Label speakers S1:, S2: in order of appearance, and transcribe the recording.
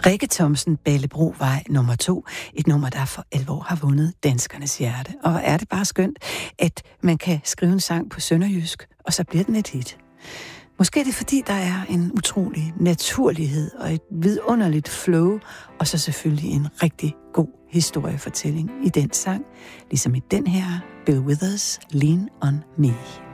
S1: Rikke Thomsen, Ballebrovej nummer 2. Et nummer, der for alvor har vundet danskernes hjerte. Og er det bare skønt, at man kan skrive en sang på sønderjysk, og så bliver den et hit. Måske er det fordi, der er en utrolig naturlighed og et vidunderligt flow, og så selvfølgelig en rigtig god historiefortælling i den sang, ligesom i den her Bill Withers, Lean on Me.